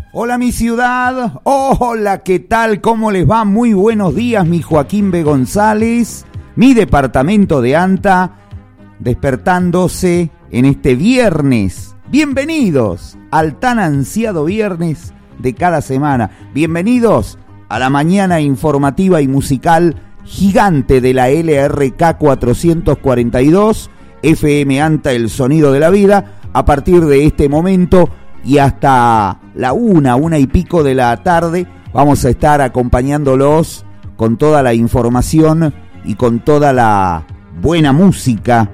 Hola mi ciudad, hola, ¿qué tal? ¿Cómo les va? Muy buenos días, mi Joaquín B. González, mi departamento de Anta, despertándose en este viernes. Bienvenidos al tan ansiado viernes de cada semana. Bienvenidos a la mañana informativa y musical gigante de la LRK 442, FM Anta, el sonido de la vida. A partir de este momento y hasta la una y pico de la tarde vamos a estar acompañándolos con toda la información y con toda la buena música.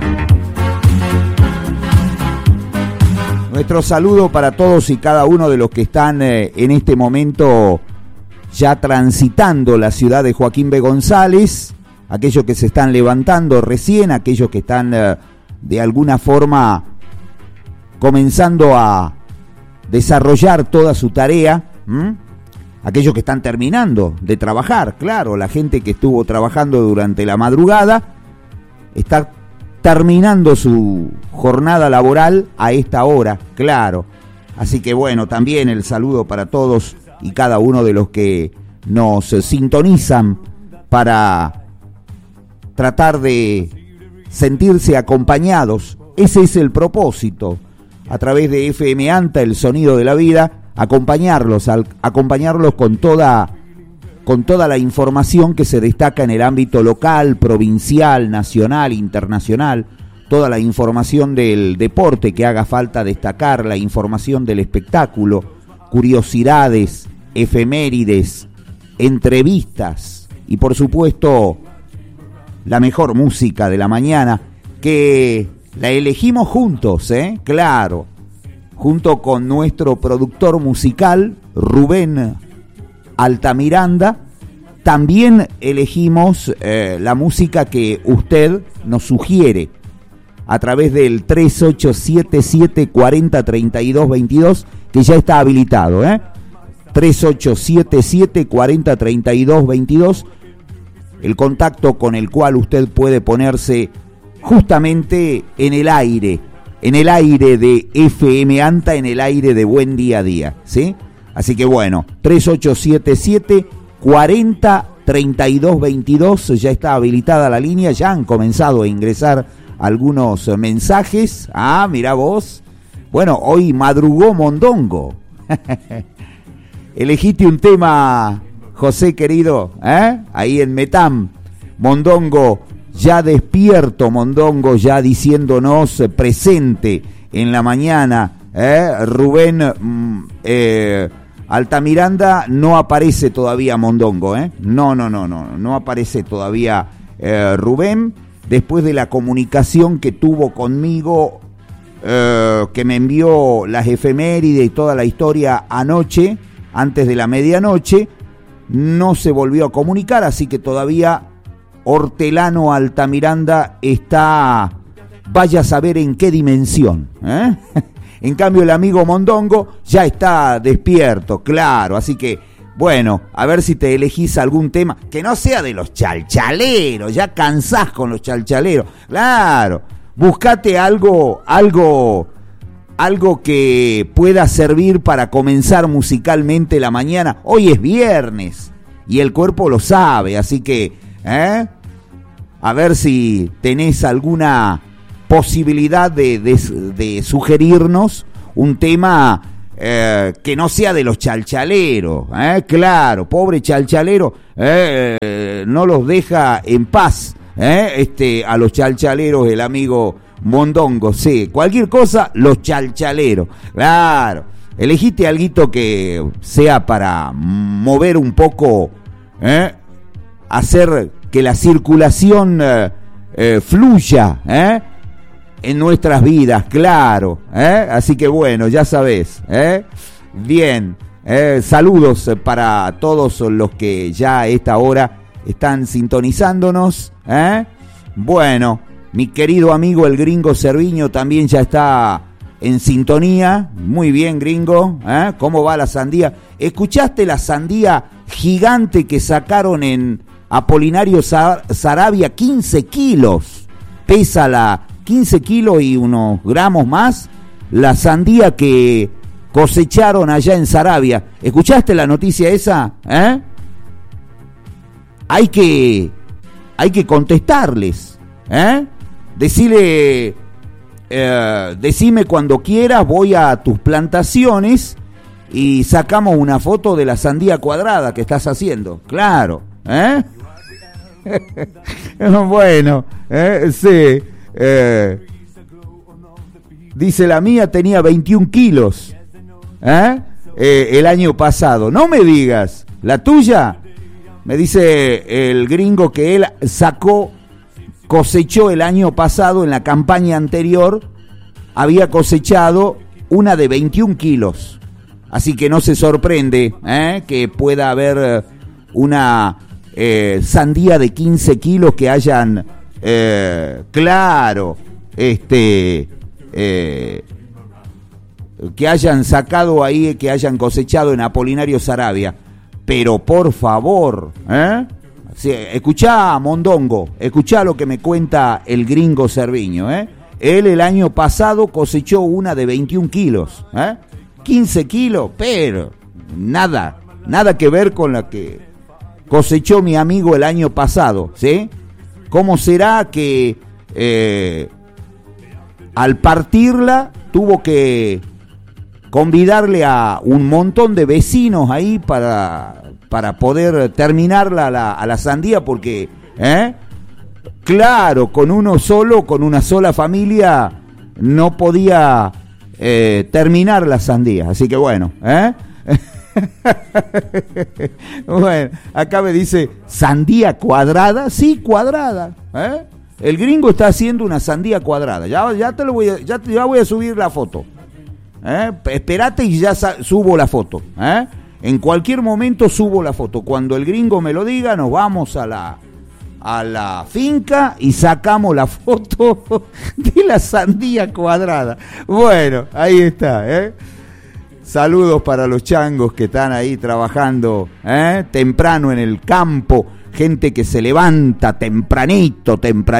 Nuestro saludo para todos y cada uno de los que están en este momento ya transitando la ciudad de Joaquín B. González, aquellos que se están levantando recién, aquellos que están de alguna forma comenzando a desarrollar toda su tarea, aquellos que están terminando de trabajar, claro, la gente que estuvo trabajando durante la madrugada está terminando su jornada laboral a esta hora, claro. Así que bueno, también el saludo para todos y cada uno de los que nos sintonizan para tratar de sentirse acompañados. Ese es el propósito. A través de FM Anta, el sonido de la vida, acompañarlos con toda la información que se destaca en el ámbito local, provincial, nacional, internacional, toda la información del deporte que haga falta destacar, la información del espectáculo, curiosidades, efemérides, entrevistas y por supuesto la mejor música de la mañana que la elegimos juntos, claro, junto con nuestro productor musical, Rubén Altamiranda. También elegimos la música que usted nos sugiere a través del 3877-403222, que ya está habilitado, 3877-403222, el contacto con el cual usted puede ponerse justamente en el aire de FM Anta, en el aire de Buen Día a Día, ¿sí? Así que bueno, 3877-403222, ya está habilitada la línea, ya han comenzado a ingresar algunos mensajes. Ah, mirá vos. Bueno, hoy madrugó Mondongo. Elegiste un tema, José querido, ahí en Metam. Mondongo ya despierto, Mondongo ya diciéndonos presente en la mañana. Rubén Altamiranda, no aparece todavía Mondongo, no aparece todavía Rubén, después de la comunicación que tuvo conmigo, que me envió las efemérides y toda la historia anoche, antes de la medianoche, no se volvió a comunicar, así que todavía Hortelano Altamiranda está, vaya a saber en qué dimensión, En cambio el amigo Mondongo ya está despierto, claro, así que bueno, a ver si te elegís algún tema que no sea de los chalchaleros, ya cansás con los chalchaleros, claro, buscate algo que pueda servir para comenzar musicalmente la mañana. Hoy es viernes y el cuerpo lo sabe, así que a ver si tenés alguna posibilidad de sugerirnos un tema que no sea de los chalchaleros, claro, pobre chalchalero, no los deja en paz, a los chalchaleros el amigo Mondongo, sí, cualquier cosa, los chalchaleros, claro, elegiste alguito que sea para mover un poco, hacer que la circulación fluya en nuestras vidas, claro, así que bueno, ya sabés, bien, saludos para todos los que ya a esta hora están sintonizándonos, bueno, mi querido amigo el Gringo Cerviño también ya está en sintonía, muy bien Gringo, ¿cómo va la sandía? ¿Escuchaste la sandía gigante que sacaron en Apolinario Saravia? 15 kilos, pesa 15 kilos y unos gramos más, la sandía que cosecharon allá en Saravia. ¿Escuchaste la noticia esa? Hay que contestarles. Decirle, decime cuando quieras, voy a tus plantaciones y sacamos una foto de la sandía cuadrada que estás haciendo. Claro, bueno, sí. Dice, la mía tenía 21 kilos el año pasado. No me digas, ¿la tuya? Me dice el gringo que él cosechó el año pasado, en la campaña anterior, había cosechado una de 21 kilos. Así que no se sorprende que pueda haber una sandía de 15 kilos que hayan, que hayan sacado ahí, que hayan cosechado en Apolinario Saravia. Pero por favor, sí, escuchá, Mondongo, escuchá lo que me cuenta el gringo Cerviño. Él el año pasado cosechó una de 21 kilos, 15 kilos, pero nada que ver con la que cosechó mi amigo el año pasado, ¿sí? ¿Cómo será que al partirla tuvo que convidarle a un montón de vecinos ahí para poder terminarla a la sandía? Porque, claro, con una sola familia no podía terminar la sandía. Así que bueno, bueno, acá me dice, ¿sandía cuadrada? Sí, cuadrada. El gringo está haciendo una sandía cuadrada. Ya voy a subir la foto. Esperate y ya subo la foto. En cualquier momento subo la foto. Cuando el gringo me lo diga, nos vamos a la finca y sacamos la foto de la sandía cuadrada. Bueno, ahí está. Saludos para los changos que están ahí trabajando temprano en el campo. Gente que se levanta tempranito.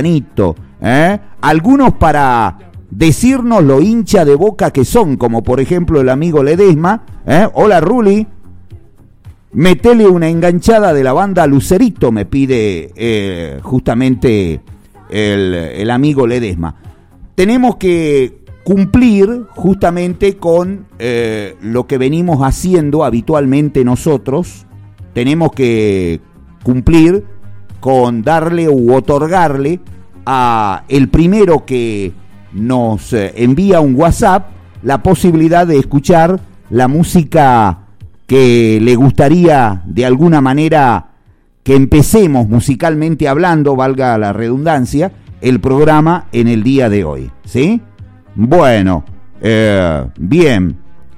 Algunos para decirnos lo hincha de Boca que son, como por ejemplo el amigo Ledesma. Hola Ruli, metele una enganchada de la banda Lucerito, me pide justamente el amigo Ledesma. Tenemos que cumplir justamente con lo que venimos haciendo habitualmente nosotros. Tenemos que cumplir con darle u otorgarle a el primero que nos envía un WhatsApp la posibilidad de escuchar la música que le gustaría de alguna manera que empecemos musicalmente hablando, valga la redundancia, el programa en el día de hoy, ¿sí? Bueno, bien,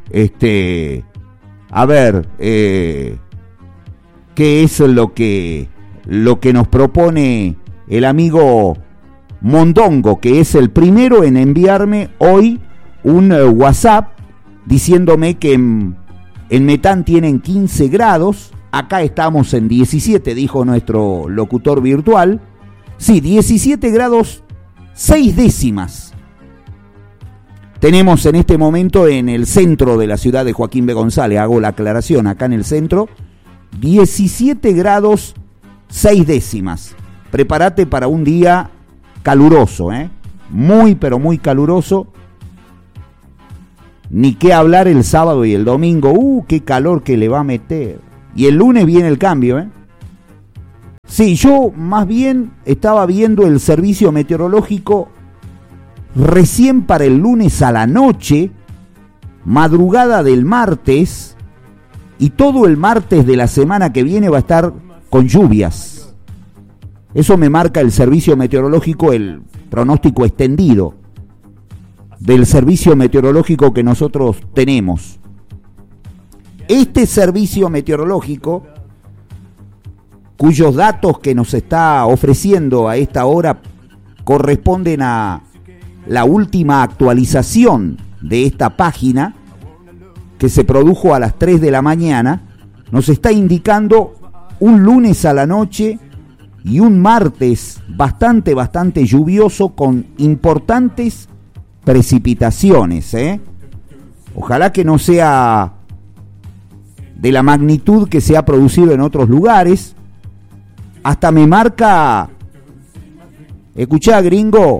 a ver, ¿qué es lo que nos propone el amigo Mondongo, que es el primero en enviarme hoy un WhatsApp diciéndome que en Metán tienen 15 grados, acá estamos en 17, dijo nuestro locutor virtual. Sí, 17 grados 6 décimas. Tenemos en este momento en el centro de la ciudad de Joaquín B. González, hago la aclaración, acá en el centro, 17 grados 6 décimas. Prepárate para un día caluroso, muy pero muy caluroso. Ni qué hablar el sábado y el domingo, qué calor que le va a meter. Y el lunes viene el cambio, Sí, yo más bien estaba viendo el servicio meteorológico recién para el lunes a la noche, madrugada del martes, y todo el martes de la semana que viene va a estar con lluvias. Eso me marca el servicio meteorológico, el pronóstico extendido del servicio meteorológico que nosotros tenemos. Este servicio meteorológico, cuyos datos que nos está ofreciendo a esta hora corresponden a la última actualización de esta página, que se produjo a las 3 de la mañana, nos está indicando un lunes a la noche y un martes bastante lluvioso con importantes precipitaciones, Ojalá que no sea de la magnitud que se ha producido en otros lugares. Hasta me marca, escuchá gringo,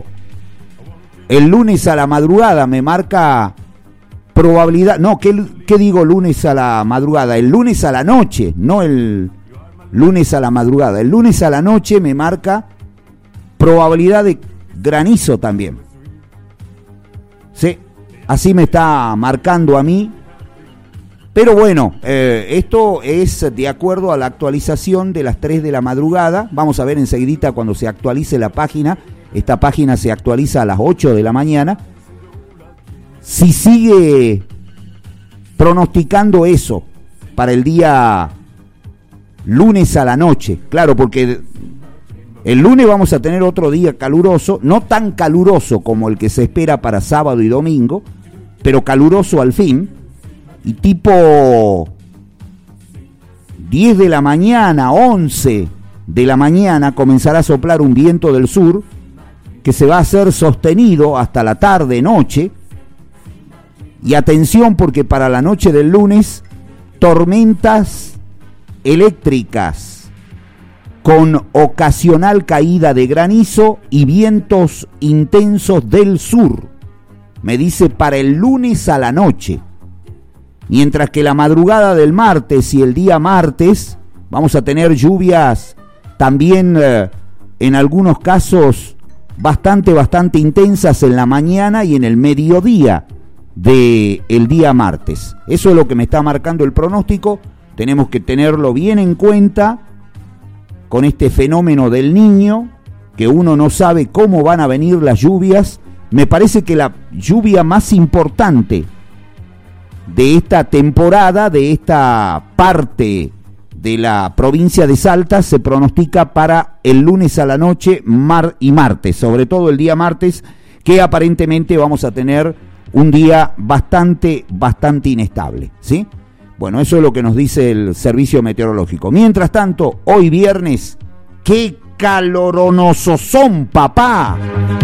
el lunes a la madrugada me marca probabilidad, no, ¿qué digo lunes a la madrugada? El lunes a la noche, no el lunes a la madrugada, el lunes a la noche me marca probabilidad de granizo también. Sí, así me está marcando a mí. Pero bueno, esto es de acuerdo a la actualización de las 3 de la madrugada. Vamos a ver enseguidita cuando se actualice la página. Esta página se actualiza a las 8 de la mañana. Si sigue pronosticando eso para el día lunes a la noche, claro, porque el lunes vamos a tener otro día caluroso, no tan caluroso como el que se espera para sábado y domingo, pero caluroso al fin. Y tipo 10 de la mañana, 11 de la mañana, comenzará a soplar un viento del sur que se va a hacer sostenido hasta la tarde, noche. Y atención, porque para la noche del lunes, tormentas eléctricas con ocasional caída de granizo y vientos intensos del sur. Me dice para el lunes a la noche. Mientras que la madrugada del martes y el día martes vamos a tener lluvias también en algunos casos bastante intensas en la mañana y en el mediodía del día martes. Eso es lo que me está marcando el pronóstico. Tenemos que tenerlo bien en cuenta con este fenómeno del Niño, que uno no sabe cómo van a venir las lluvias. Me parece que la lluvia más importante de esta temporada, de esta parte de la provincia de Salta, se pronostica para el lunes a la noche y martes, sobre todo el día martes, que aparentemente vamos a tener un día bastante inestable, ¿sí? Bueno, eso es lo que nos dice el servicio meteorológico. Mientras tanto, hoy viernes, ¡qué calorosos son, papá!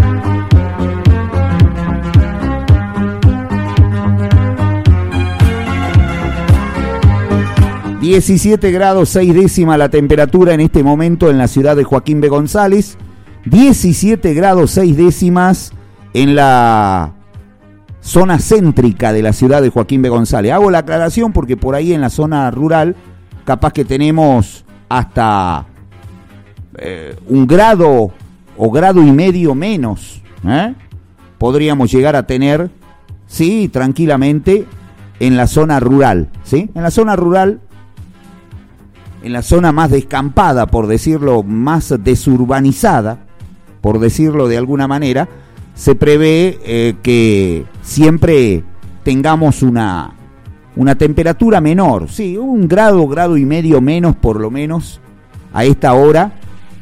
17 grados 6 décimas la temperatura en este momento en la ciudad de Joaquín B. González. 17 grados 6 décimas en la zona céntrica de la ciudad de Joaquín B. González. Hago la aclaración porque por ahí en la zona rural capaz que tenemos hasta 1 grado o grado y medio menos. Podríamos llegar a tener, sí, tranquilamente en la zona rural, ¿sí? En la zona rural, en la zona más descampada, por decirlo, más desurbanizada, por decirlo de alguna manera, se prevé que siempre tengamos una temperatura menor, sí, 1 grado, grado y medio menos por lo menos a esta hora.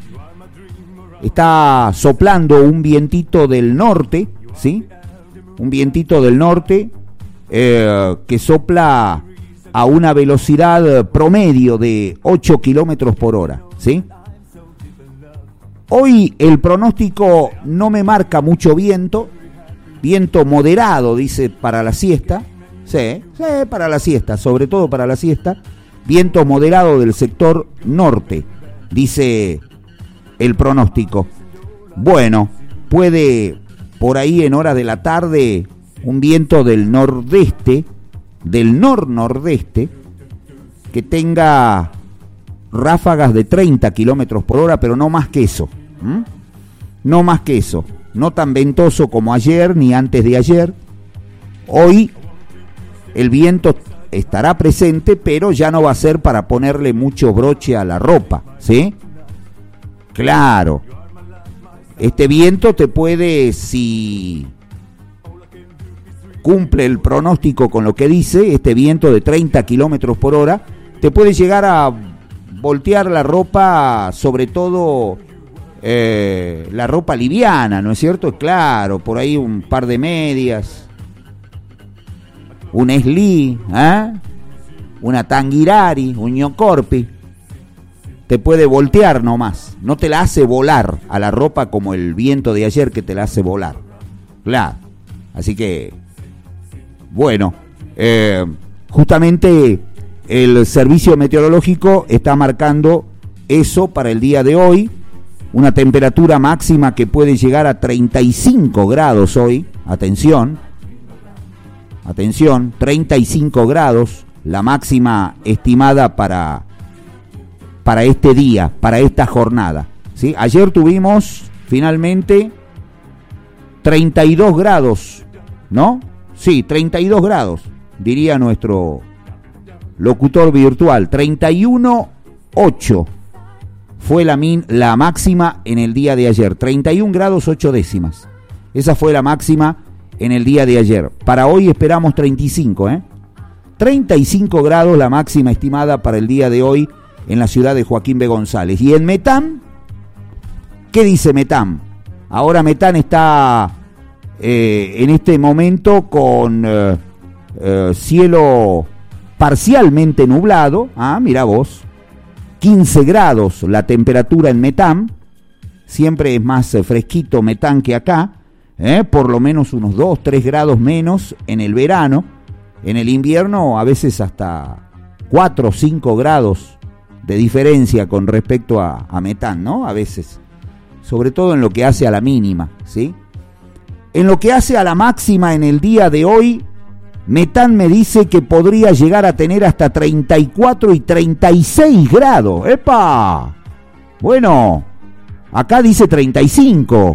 Está soplando un vientito del norte, ¿sí? Un vientito del norte que sopla a una velocidad promedio de 8 kilómetros por hora, ¿sí? Hoy el pronóstico no me marca mucho viento moderado, dice, para la siesta, sí, para la siesta, sobre todo para la siesta, viento moderado del sector norte, dice el pronóstico. Bueno, puede por ahí en horas de la tarde un viento del nordeste, del nordeste, que tenga ráfagas de 30 kilómetros por hora, pero no más que eso. No más que eso. No tan ventoso como ayer ni antes de ayer. Hoy el viento estará presente, pero ya no va a ser para ponerle mucho broche a la ropa, ¿sí? Claro. Este viento te puede, si cumple el pronóstico con lo que dice, este viento de 30 kilómetros por hora, te puede llegar a voltear la ropa, sobre todo la ropa liviana, ¿no es cierto? Claro, por ahí un par de medias, un esli, una tanguirari, un ñocorpi, te puede voltear nomás, no te la hace volar a la ropa como el viento de ayer que te la hace volar, claro. Así que, bueno, Justamente el servicio meteorológico está marcando eso para el día de hoy, una temperatura máxima que puede llegar a 35 grados hoy, atención, 35 grados, la máxima estimada para este día, para esta jornada, ¿sí? Ayer tuvimos finalmente 32 grados, ¿no? Sí, 32 grados, diría nuestro locutor virtual, 31,8 fue la máxima en el día de ayer, 31 grados 8 décimas, esa fue la máxima en el día de ayer. Para hoy esperamos 35, 35 grados la máxima estimada para el día de hoy en la ciudad de Joaquín B. González. Y en Metán, ¿qué dice Metán? Ahora Metán está en este momento con cielo parcialmente nublado, mirá vos, 15 grados la temperatura en Metán, siempre es más fresquito Metán que acá, por lo menos unos 2, 3 grados menos en el verano, en el invierno a veces hasta 4 o 5 grados de diferencia con respecto a Metán, ¿no? A veces, sobre todo en lo que hace a la mínima, ¿sí? En lo que hace a la máxima en el día de hoy, Metán me dice que podría llegar a tener hasta 34 y 36 grados. ¡Epa! Bueno, acá dice 35,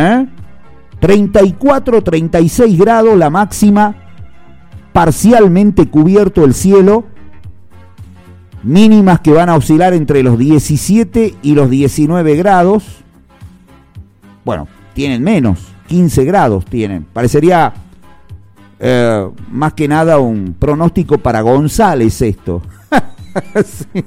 34, 36 grados la máxima, parcialmente cubierto el cielo, mínimas que van a oscilar entre los 17 y los 19 grados. Bueno, tienen menos, 15 grados tienen. Parecería más que nada un pronóstico para González esto. Sí.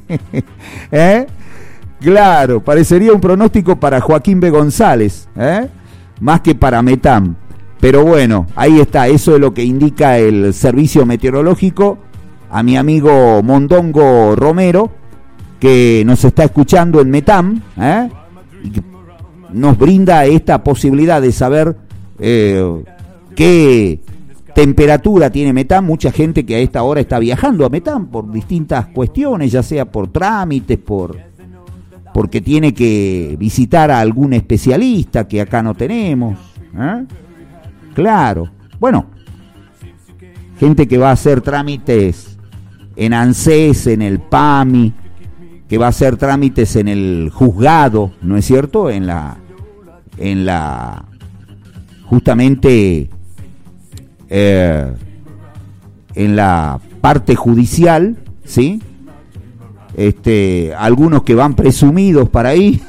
Claro, parecería un pronóstico para Joaquín B. González, más que para Metán. Pero bueno, ahí está, eso es lo que indica el servicio meteorológico. A mi amigo Mondongo Romero, que nos está escuchando en Metán, y que nos brinda esta posibilidad de saber qué temperatura tiene Metán. Mucha gente que a esta hora está viajando a Metán por distintas cuestiones, ya sea por trámites, porque tiene que visitar a algún especialista que acá no tenemos. Claro, bueno, gente que va a hacer trámites en ANSES, en el PAMI, que va a hacer trámites en el juzgado, ¿no es cierto? En la justamente en la parte judicial, ¿sí? Algunos que van presumidos para ahí,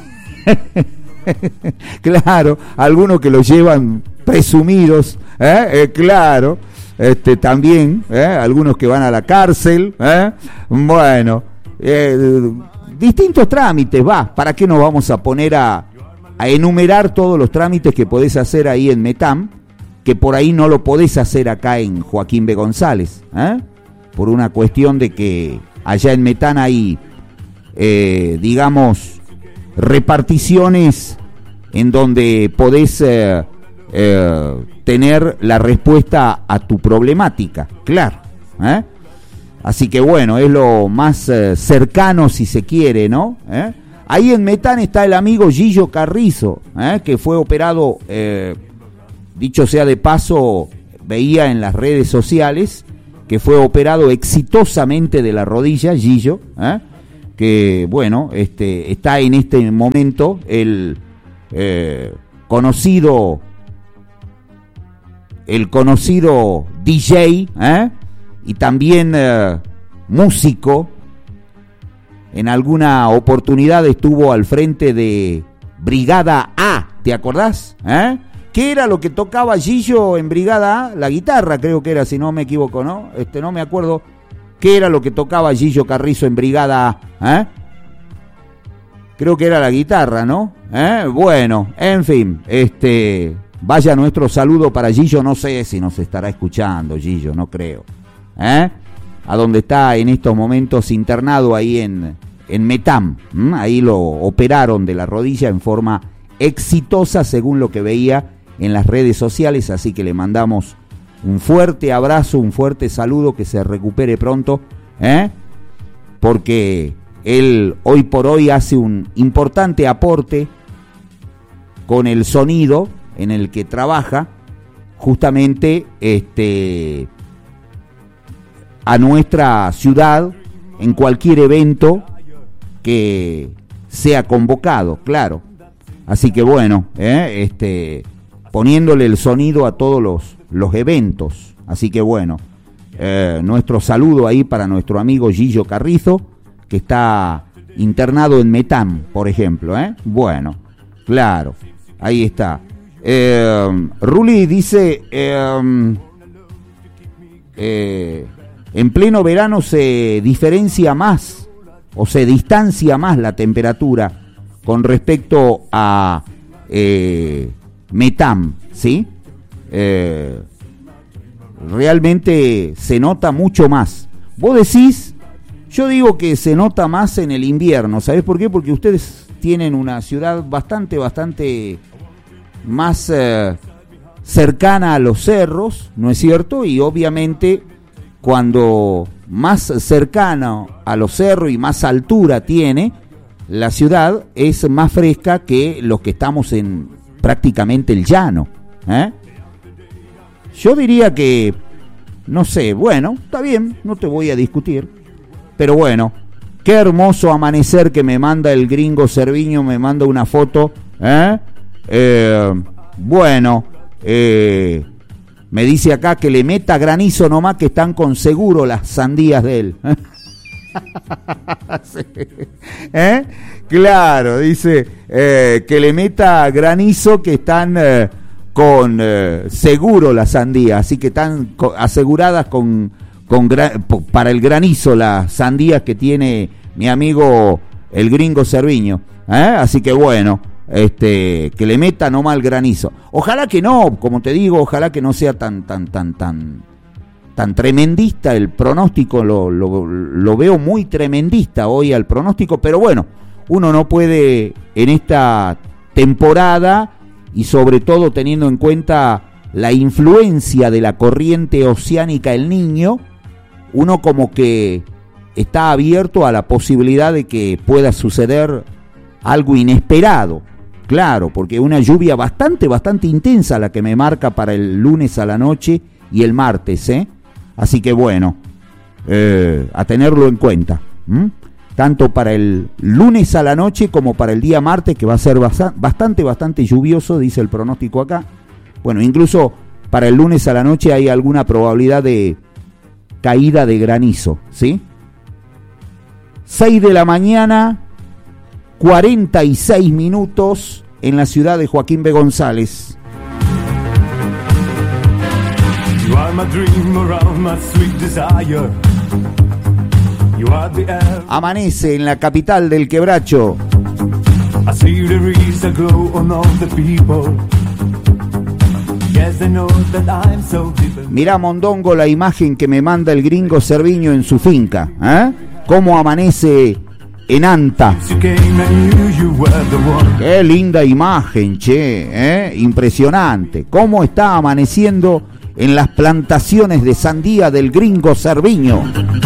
claro, algunos que los llevan presumidos, claro, también, algunos que van a la cárcel, bueno, distintos trámites, ¿para qué nos vamos a poner a enumerar todos los trámites que podés hacer ahí en Metán, que por ahí no lo podés hacer acá en Joaquín B. González, por una cuestión de que allá en Metán hay, digamos, reparticiones en donde podés tener la respuesta a tu problemática, claro, así que bueno, es lo más cercano si se quiere, ¿no? Ahí en Metán está el amigo Gillo Carrizo, que fue operado, dicho sea de paso, veía en las redes sociales que fue operado exitosamente de la rodilla, Gillo, que bueno, está en este momento el conocido DJ, y también músico. En alguna oportunidad estuvo al frente de Brigada A, ¿te acordás? ¿Qué era lo que tocaba Gillo en Brigada A? La guitarra, creo que era, si no me equivoco, ¿no? No me acuerdo qué era lo que tocaba Gillo Carrizo en Brigada A, creo que era la guitarra, ¿no? Bueno, en fin, vaya nuestro saludo para Gillo, no sé si nos estará escuchando Gillo, no creo, a donde está en estos momentos internado ahí en Metán, ahí lo operaron de la rodilla en forma exitosa según lo que veía en las redes sociales, así que le mandamos un fuerte abrazo, un fuerte saludo, que se recupere pronto, porque él hoy por hoy hace un importante aporte con el sonido en el que trabaja, justamente a nuestra ciudad en cualquier evento que sea convocado, claro. Así que bueno, poniéndole el sonido a todos los eventos. Así que bueno, nuestro saludo ahí para nuestro amigo Gillo Carrizo, que está internado en Metam, por ejemplo, Bueno, claro, ahí está. Ruli dice, en pleno verano se diferencia más o se distancia más la temperatura con respecto a Metam, ¿sí? Realmente se nota mucho más. Vos decís, yo digo que se nota más en el invierno. ¿Sabés por qué? Porque ustedes tienen una ciudad bastante más cercana a los cerros, ¿no es cierto? Y obviamente cuando más cercano a los cerros y más altura tiene la ciudad, es más fresca que los que estamos en prácticamente el llano, Yo diría que, no sé, bueno, está bien, no te voy a discutir, pero bueno, qué hermoso amanecer que me manda el gringo Cerviño, me manda una foto, bueno, me dice acá que le meta granizo nomás, que están con seguro las sandías de él. Sí. Claro, dice que le meta granizo, que están con seguro las sandías, así que están aseguradas para el granizo las sandías que tiene mi amigo el gringo Cerviño, así que bueno, que le meta nomás el granizo. Ojalá que no, como te digo, ojalá que no sea tan tremendista el pronóstico, lo veo muy tremendista hoy al pronóstico, pero bueno, uno no puede en esta temporada, y sobre todo teniendo en cuenta la influencia de la corriente oceánica El Niño, uno como que está abierto a la posibilidad de que pueda suceder algo inesperado. Claro, porque una lluvia bastante intensa la que me marca para el lunes a la noche y el martes, Así que bueno, a tenerlo en cuenta, tanto para el lunes a la noche como para el día martes, que va a ser bastante lluvioso, dice el pronóstico acá. Bueno, incluso para el lunes a la noche hay alguna probabilidad de caída de granizo, ¿sí? 6 de la mañana, 46 minutos en la ciudad de Joaquín B. González. Amanece en la capital del Quebracho. Mirá, Mondongo, la imagen que me manda el gringo Cerviño en su finca, cómo amanece en Anta. Qué linda imagen, che, impresionante. Cómo está amaneciendo en las plantaciones de sandía del gringo Cerviño.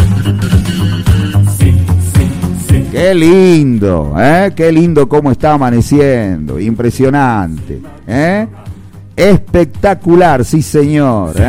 Qué lindo, qué lindo cómo está amaneciendo, impresionante, espectacular, sí señor,